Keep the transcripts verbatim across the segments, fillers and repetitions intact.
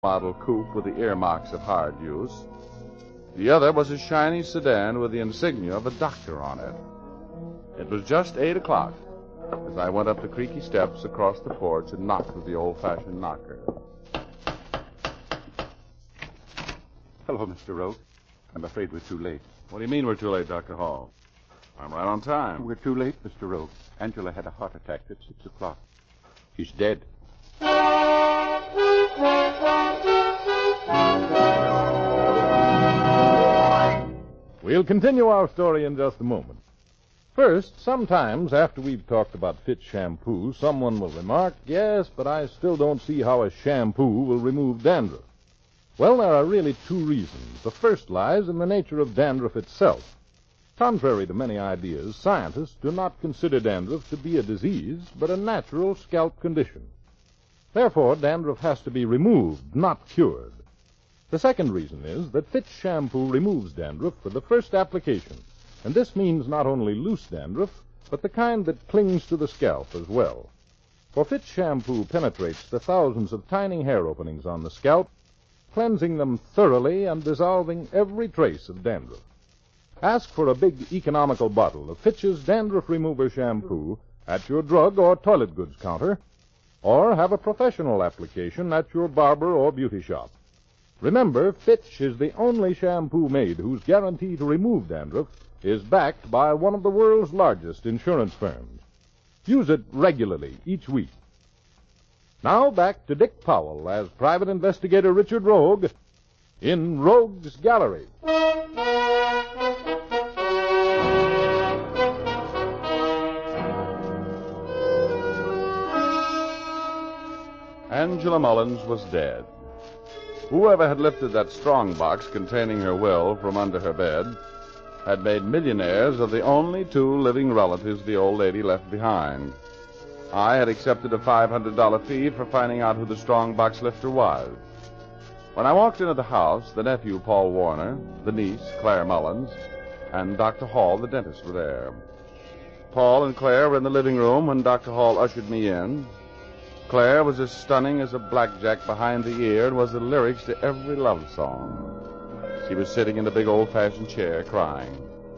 model coupe with the earmarks of hard use. The other was a shiny sedan with the insignia of a doctor on it. It was just eight o'clock as I went up the creaky steps across the porch and knocked with the old-fashioned knocker. Hello, Mister Rogue. I'm afraid we're too late. What do you mean we're too late, Doctor Hall? I'm right on time. We're too late, Mister Rogue. Angela had a heart attack at six o'clock. She's dead. We'll continue our story in just a moment. First, sometimes after we've talked about Fitch shampoo, someone will remark, yes, but I still don't see how a shampoo will remove dandruff. Well, there are really two reasons. The first lies in the nature of dandruff itself. Contrary to many ideas, scientists do not consider dandruff to be a disease, but a natural scalp condition. Therefore, dandruff has to be removed, not cured. The second reason is that Fitch shampoo removes dandruff for the first application, and this means not only loose dandruff, but the kind that clings to the scalp as well. For Fitch shampoo penetrates the thousands of tiny hair openings on the scalp, cleansing them thoroughly and dissolving every trace of dandruff. Ask for a big economical bottle of Fitch's Dandruff Remover Shampoo at your drug or toilet goods counter, or have a professional application at your barber or beauty shop. Remember, Fitch is the only shampoo made whose guarantee to remove dandruff is backed by one of the world's largest insurance firms. Use it regularly each week. Now back to Dick Powell as Private Investigator Richard Rogue in Rogue's Gallery. Angela Mullins was dead. Whoever had lifted that strong box containing her will from under her bed had made millionaires of the only two living relatives the old lady left behind. I had accepted a five hundred dollars fee for finding out who the strong box lifter was. When I walked into the house, the nephew, Paul Warner, the niece, Claire Mullins, and Doctor Hall, the dentist, were there. Paul and Claire were in the living room when Doctor Hall ushered me in. Claire was as stunning as a blackjack behind the ear and was the lyrics to every love song. She was sitting in the big old-fashioned chair, crying.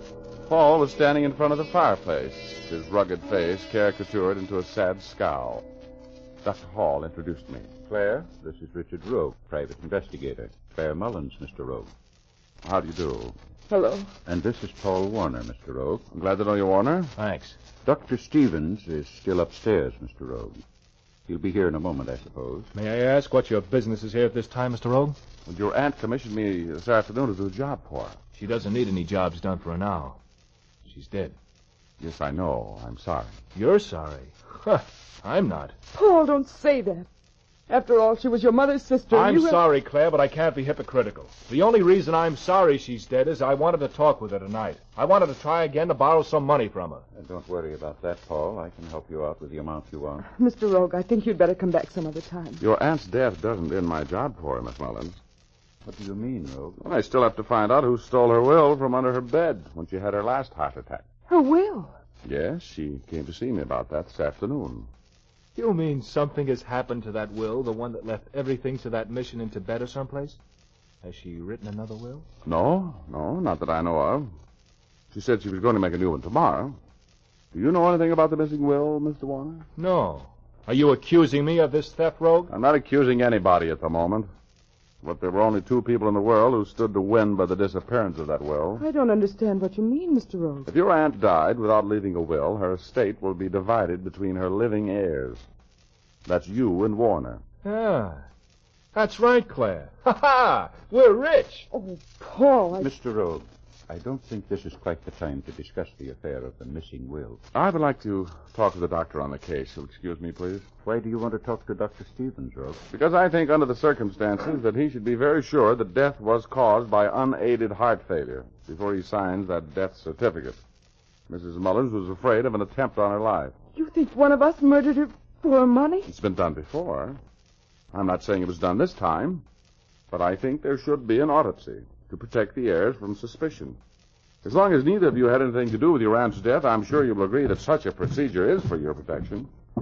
Paul was standing in front of the fireplace, his rugged face caricatured into a sad scowl. Doctor Hall introduced me. Claire, this is Richard Rogue, private investigator. Claire Mullins, Mister Rogue. How do you do? Hello. And this is Paul Warner, Mister Rogue. I'm glad to know you, Warner. Thanks. Doctor Stevens is still upstairs, Mister Rogue. He'll be here in a moment, I suppose. May I ask what your business is here at this time, Mister Rogue? Well, your aunt commissioned me this afternoon to do a job for her. She doesn't need any jobs done for her now. She's dead. Yes, I know. I'm sorry. You're sorry? Huh, I'm not. Paul, don't say that. After all, she was your mother's sister. I'm you have... sorry, Claire, but I can't be hypocritical. The only reason I'm sorry she's dead is I wanted to talk with her tonight. I wanted to try again to borrow some money from her. And don't worry about that, Paul. I can help you out with the amount you want. Mister Rogue, I think you'd better come back some other time. Your aunt's death doesn't end my job for her, Miss Mullins. What do you mean, Rogue? Well, I still have to find out who stole her will from under her bed when she had her last heart attack. Her will? Yes, she came to see me about that this afternoon. You mean something has happened to that will, the one that left everything to that mission in Tibet or someplace? Has she written another will? No, no, not that I know of. She said she was going to make a new one tomorrow. Do you know anything about the missing will, Mister Warner? No. Are you accusing me of this theft, Rogue? I'm not accusing anybody at the moment. But there were only two people in the world who stood to win by the disappearance of that will. I don't understand what you mean, Mister Rogue. If your aunt died without leaving a will, her estate will be divided between her living heirs. That's you and Warner. Ah, that's right, Claire. Ha ha! We're rich. Oh, Paul, I... Mister Rogue, I don't think this is quite the time to discuss the affair of the missing will. I would like to talk to the doctor on the case. You'll excuse me, please? Why do you want to talk to Doctor Stevens, Rogue? Because I think under the circumstances that he should be very sure that death was caused by unaided heart failure before he signs that death certificate. Missus Mullins was afraid of an attempt on her life. You think one of us murdered her for her money? It's been done before. I'm not saying it was done this time, but I think there should be an autopsy to protect the heirs from suspicion. As long as neither of you had anything to do with your aunt's death, I'm sure you will agree that such a procedure is for your protection.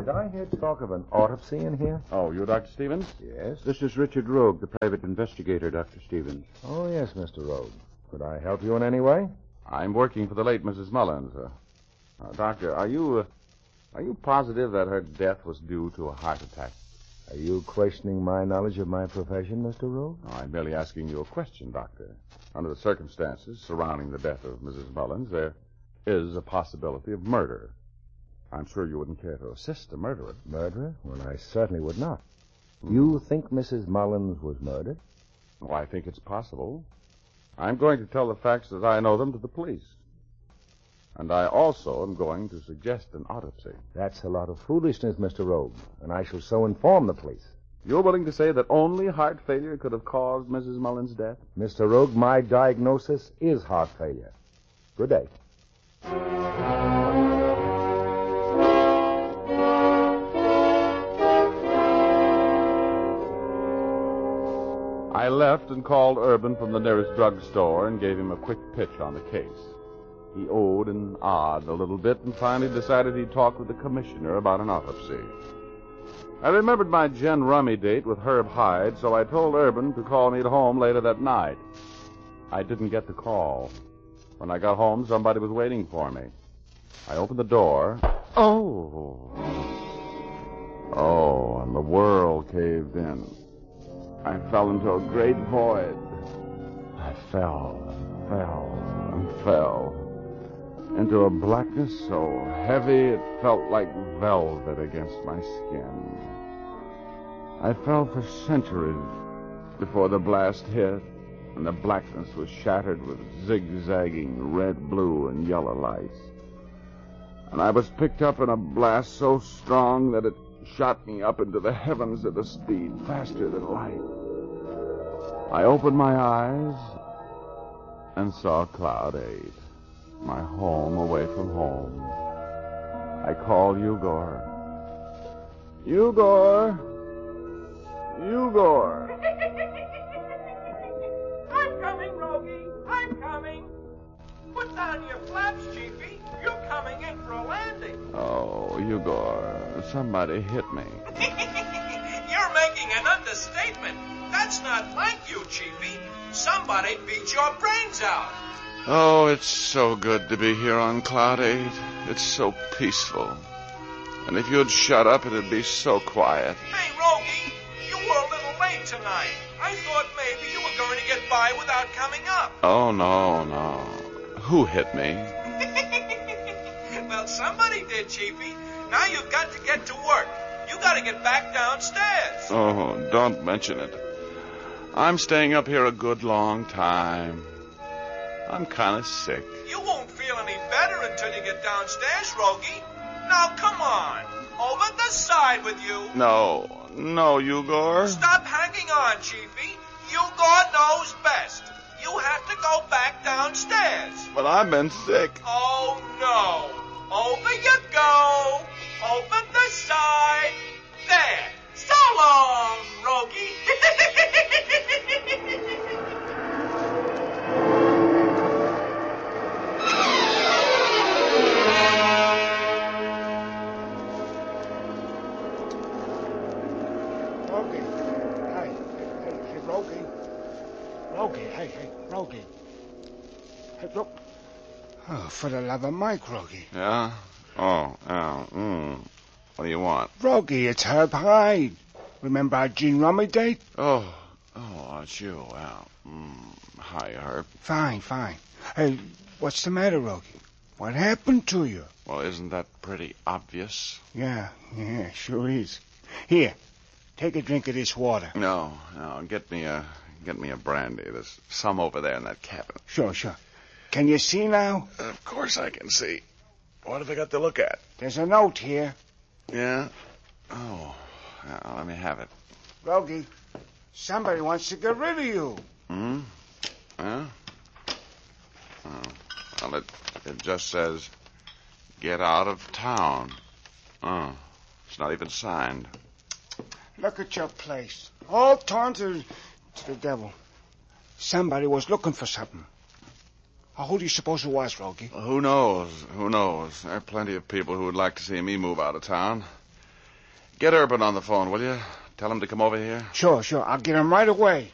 did I hear talk of an autopsy in here? Oh, you Doctor Stevens? Yes. This is Richard Rogue, the private investigator, Doctor Stevens. Oh, yes, Mister Rogue. Could I help you in any way? I'm working for the late Missus Mullins. Uh, uh, doctor, are you, uh, are you positive that her death was due to a heart attack? Are you questioning my knowledge of my profession, Mister Rogue? No, I'm merely asking you a question, Doctor. Under the circumstances surrounding the death of Missus Mullins, there is a possibility of murder. I'm sure you wouldn't care to assist a murderer. Murderer? Well, I certainly would not. Hmm. You think Missus Mullins was murdered? Well, I think it's possible. I'm going to tell the facts as I know them to the police. And I also am going to suggest an autopsy. That's a lot of foolishness, Mister Rogue, and I shall so inform the police. You're willing to say that only heart failure could have caused Missus Mullins' death? Mister Rogue, my diagnosis is heart failure. Good day. I left and called Urban from the nearest drugstore and gave him a quick pitch on the case. He owed and awed a little bit and finally decided he'd talk with the commissioner about an autopsy. I remembered my gin rummy date with Herb Hyde, so I told Urban to call me at home later that night. I didn't get the call. When I got home, somebody was waiting for me. I opened the door. Oh! Oh, and the world caved in. I fell into a great void. I fell and fell and fell into a blackness so heavy it felt like velvet against my skin. I fell for centuries before the blast hit, and the blackness was shattered with zigzagging red, blue, and yellow lights. And I was picked up in a blast so strong that it shot me up into the heavens at a speed faster than light. I opened my eyes and saw Cloud Eight, my home away from home. I called Ugor. Ugor! Ugor! I'm coming, Rogie. I'm coming. Put down your flaps, Chiefy. You're coming in for a landing. Oh, Ugor, somebody hit me. You're making an understatement. That's not like you, Chiefy. Somebody beat your brains out. Oh, it's so good to be here on Cloud Eight. It's so peaceful. And if you'd shut up, it'd be so quiet. Hey, Rogie, you were a little late tonight. I thought maybe you were going to get by without coming up. Oh, no, no. Who hit me? Well, somebody did, Chiefy. Now you've got to get to work. You got to get back downstairs. Oh, don't mention it. I'm staying up here a good long time. I'm kind of sick. You won't feel any better until you get downstairs, Rogie. Now, come on. Over the side with you. No, no, Ugor. Stop hanging on, Chiefy. Ugor knows best. You have to go back downstairs. But I've been sick. Oh, no. Over you go. Over the side. There. So long, Rogie. Rogie. Hey, hey, hey, Rogie. Rogie, hey, hey, Rogie. Hey, look. Oh, for the love of Mike, Rogie. Yeah? Oh, yeah. Mm. What do you want? Rogie, it's Herb Hyde. Remember our gin rummy date? Oh, oh, it's you. Well, mm. Hi, Herb. Fine, fine. Hey, what's the matter, Rogie? What happened to you? Well, isn't that pretty obvious? Yeah, yeah, sure is. Here, take a drink of this water. No, no. Get me a, get me a brandy. There's some over there in that cabinet. Sure, sure. Can you see now? Of course I can see. What have I got to look at? There's a note here. Yeah? Oh, yeah, let me have it. Rogie, somebody wants to get rid of you. Hmm? Yeah? Oh, well, it, it just says, get out of town. Oh, it's not even signed. Look at your place. All torn to, to the devil. Somebody was looking for something. Who do you suppose it was, Rogie? Well, who knows? Who knows? There are plenty of people who would like to see me move out of town. Get Urban on the phone, will you? Tell him to come over here. Sure, sure. I'll get him right away.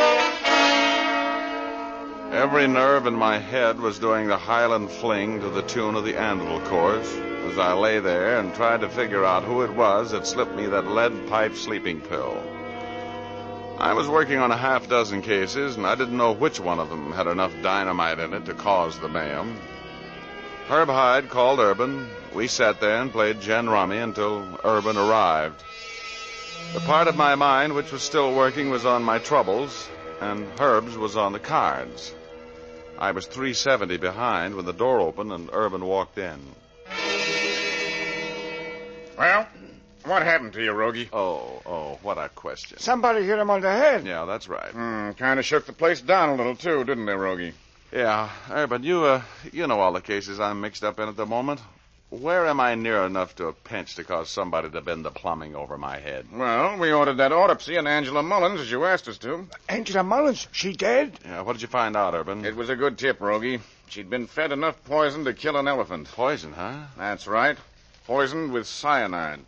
Every nerve in my head was doing the Highland fling to the tune of the Anvil chorus as I lay there and tried to figure out who it was that slipped me that lead pipe sleeping pill. I was working on a half dozen cases, and I didn't know which one of them had enough dynamite in it to cause the mayhem. Herb Hyde called Urban. We sat there and played gin rummy until Urban arrived. The part of my mind which was still working was on my troubles, and Herb's was on the cards. I was three seventy behind when the door opened and Urban walked in. Well, what happened to you, Rogie? Oh, oh, what a question. Somebody hit him on the head. Yeah, that's right. Hmm, kind of shook the place down a little, too, didn't they, Rogie? Yeah, Urban, you, uh, you know all the cases I'm mixed up in at the moment. Where am I near enough to a pinch to cause somebody to bend the plumbing over my head? Well, we ordered that autopsy on Angela Mullins, as you asked us to. Angela Mullins, she dead? Yeah, what did you find out, Urban? It was a good tip, Rogie. She'd been fed enough poison to kill an elephant. Poison, huh? That's right. Poisoned with cyanide.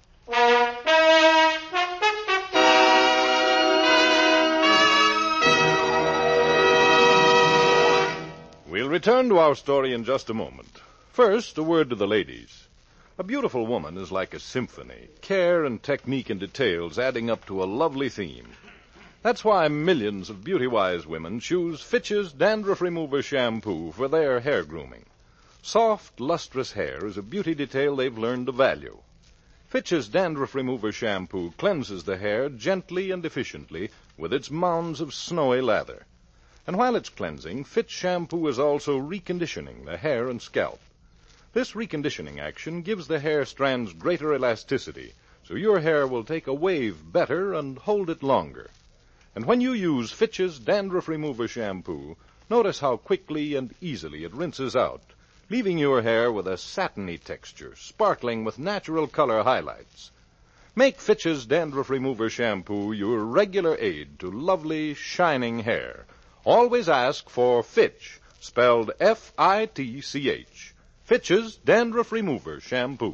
We'll return to our story in just a moment. First, a word to the ladies. A beautiful woman is like a symphony, care and technique and details adding up to a lovely theme. That's why millions of beauty-wise women choose Fitch's Dandruff Remover Shampoo for their hair grooming. Soft, lustrous hair is a beauty detail they've learned to value. Fitch's Dandruff Remover Shampoo cleanses the hair gently and efficiently with its mounds of snowy lather. And while it's cleansing, Fitch Shampoo is also reconditioning the hair and scalp. This reconditioning action gives the hair strands greater elasticity, so your hair will take a wave better and hold it longer. And when you use Fitch's Dandruff Remover Shampoo, notice how quickly and easily it rinses out, leaving your hair with a satiny texture, sparkling with natural color highlights. Make Fitch's Dandruff Remover Shampoo your regular aid to lovely, shining hair. Always ask for Fitch, spelled F I T C H. Fitch's Dandruff Remover Shampoo.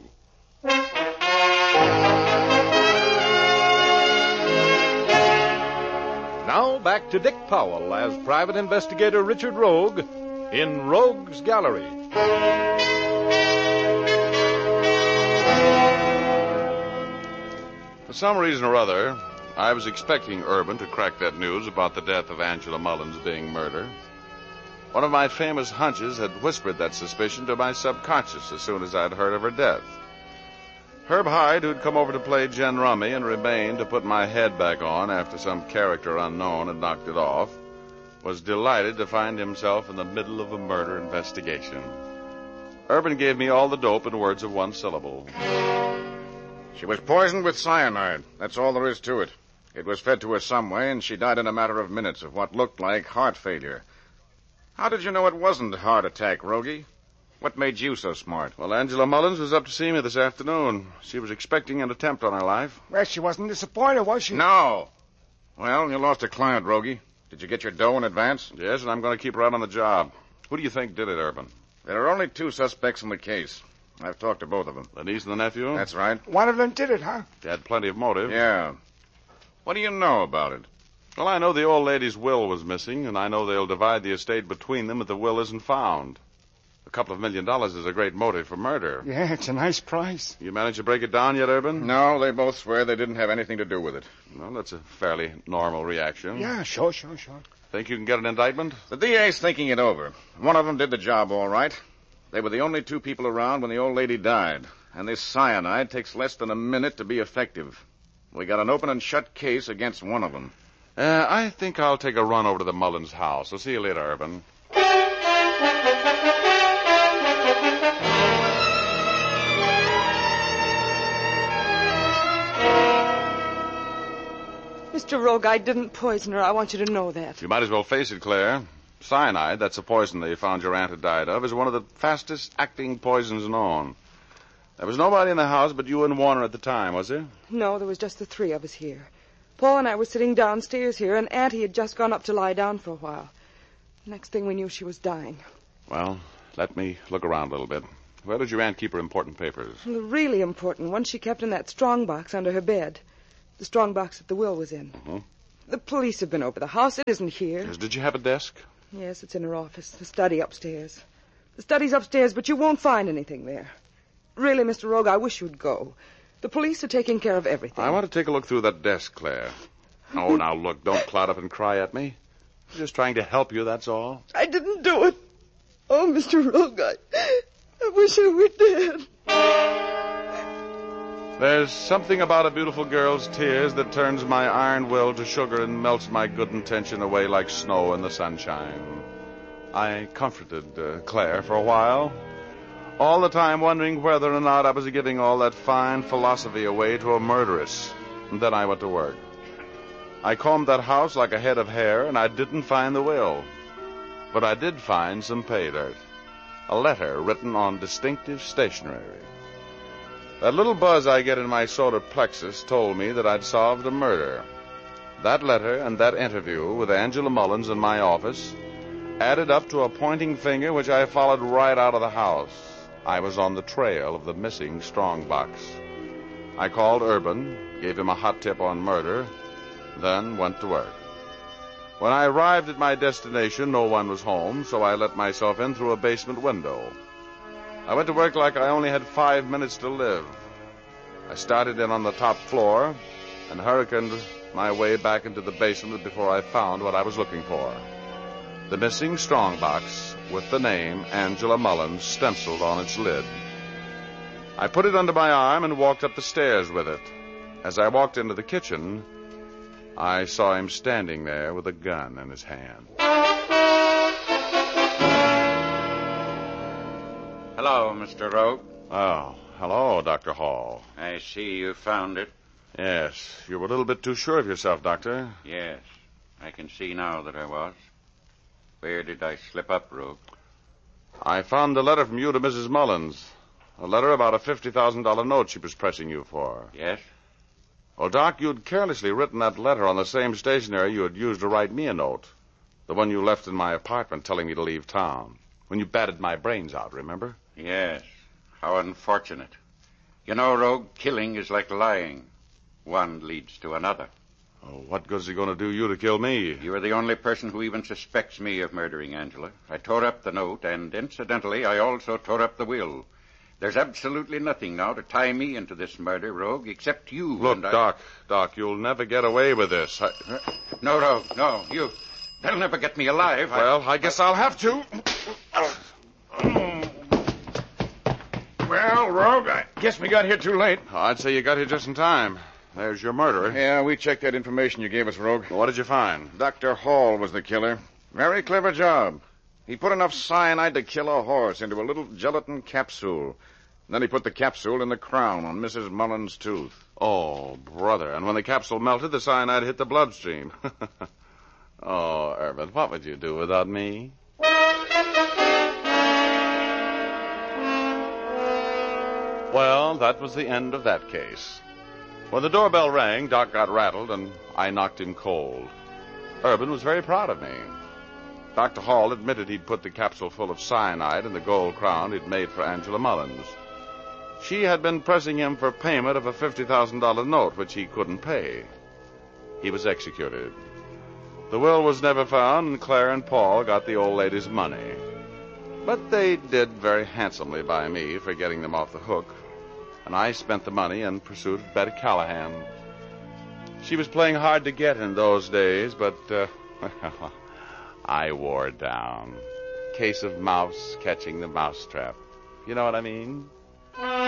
Now back to Dick Powell as Private Investigator Richard Rogue in Rogue's Gallery. For some reason or other, I was expecting Urban to crack that news about the death of Angela Mullins being murder. One of my famous hunches had whispered that suspicion to my subconscious as soon as I'd heard of her death. Herb Hyde, who'd come over to play gin rummy and remained to put my head back on after some character unknown had knocked it off, was delighted to find himself in the middle of a murder investigation. Urban gave me all the dope in words of one syllable. She was poisoned with cyanide. That's all there is to it. It was fed to her some way, and she died in a matter of minutes of what looked like heart failure. How did you know it wasn't a heart attack, Rogie? What made you so smart? Well, Angela Mullins was up to see me this afternoon. She was expecting an attempt on her life. Well, she wasn't disappointed, was she? No. Well, you lost a client, Rogie. Did you get your dough in advance? Yes, and I'm going to keep right on the job. Who do you think did it, Urban? There are only two suspects in the case. I've talked to both of them. The niece and the nephew? That's right. One of them did it, huh? They had plenty of motive. Yeah. What do you know about it? Well, I know the old lady's will was missing, and I know they'll divide the estate between them if the will isn't found. A couple of million dollars is a great motive for murder. Yeah, it's a nice price. You managed to break it down yet, Urban? No, they both swear they didn't have anything to do with it. Well, that's a fairly normal reaction. Yeah, sure, sure, sure. Think you can get an indictment? The D A's thinking it over. One of them did the job all right. They were the only two people around when the old lady died. And this cyanide takes less than a minute to be effective. We got an open and shut case against one of them. Uh, I think I'll take a run over to the Mullins house. I'll see you later, Urban. Mister Rogue, I didn't poison her. I want you to know that. You might as well face it, Claire. Cyanide, that's the poison they found your aunt had died of, is one of the fastest-acting poisons known. There was nobody in the house but you and Warner at the time, was there? No, there was just the three of us here. Paul and I were sitting downstairs here, and Auntie had just gone up to lie down for a while. Next thing we knew, she was dying. Well, let me look around a little bit. Where did your aunt keep her important papers? The really important ones she kept in that strong box under her bed. The strong box that the will was in. Mm-hmm. The police have been over the house. It isn't here. Yes, did you have a desk? Yes, it's in her office. The study upstairs. The study's upstairs, but you won't find anything there. Really, Mister Rogue, I wish you'd go. The police are taking care of everything. I want to take a look through that desk, Claire. Oh, now, look, don't cloud up and cry at me. I'm just trying to help you, that's all. I didn't do it. Oh, Mister Rogue, I, I wish I were dead. There's something about a beautiful girl's tears that turns my iron will to sugar and melts my good intention away like snow in the sunshine. I comforted uh, Claire for a while, all the time wondering whether or not I was giving all that fine philosophy away to a murderess. And then I went to work. I combed that house like a head of hair, and I didn't find the will. But I did find some pay dirt. A letter written on distinctive stationery. That little buzz I get in my solar plexus told me that I'd solved a murder. That letter and that interview with Angela Mullins in my office added up to a pointing finger which I followed right out of the house. I was on the trail of the missing strongbox. I called Urban, gave him a hot tip on murder, then went to work. When I arrived at my destination, no one was home, so I let myself in through a basement window. I went to work like I only had five minutes to live. I started in on the top floor and hurricaned my way back into the basement before I found what I was looking for. The missing strongbox with the name Angela Mullins stenciled on its lid. I put it under my arm and walked up the stairs with it. As I walked into the kitchen, I saw him standing there with a gun in his hand. Hello, Mister Rogue. Oh, hello, Doctor Hall. I see you found it. Yes, you were a little bit too sure of yourself, Doctor. Yes, I can see now that I was. Where did I slip up, Rogue? I found a letter from you to Missus Mullins. A letter about a fifty thousand dollars note she was pressing you for. Yes? Well, Doc, you'd carelessly written that letter on the same stationery you had used to write me a note. The one you left in my apartment telling me to leave town. When you batted my brains out, remember? Yes. How unfortunate. You know, Rogue, killing is like lying. One leads to another. Oh, what good's it going to do you to kill me? You are the only person who even suspects me of murdering Angela. I tore up the note, and incidentally, I also tore up the will. There's absolutely nothing now to tie me into this murder, Rogue, except you. Look, and I... Doc, Doc, you'll never get away with this. I... No, Rogue, no, you. They'll never get me alive. Well, I, I guess I'll have to. Well, Rogue, I guess we got here too late. Oh, I'd say you got here just in time. There's your murderer. Yeah, we checked that information you gave us, Rogue. What did you find? Doctor Hall was the killer. Very clever job. He put enough cyanide to kill a horse into a little gelatin capsule. Then he put the capsule in the crown on Missus Mullins' tooth. Oh, brother. And when the capsule melted, the cyanide hit the bloodstream. Oh, Urban, what would you do without me? Well, that was the end of that case. When the doorbell rang, Doc got rattled, and I knocked him cold. Urban was very proud of me. Doctor Hall admitted he'd put the capsule full of cyanide in the gold crown he'd made for Angela Mullins. She had been pressing him for payment of a fifty thousand dollars note, which he couldn't pay. He was executed. The will was never found, and Claire and Paul got the old lady's money. But they did very handsomely by me for getting them off the hook, and I spent the money in pursuit of Betty Callahan. She was playing hard to get in those days, but uh, I wore down. Case of mouse catching the mousetrap. You know what I mean?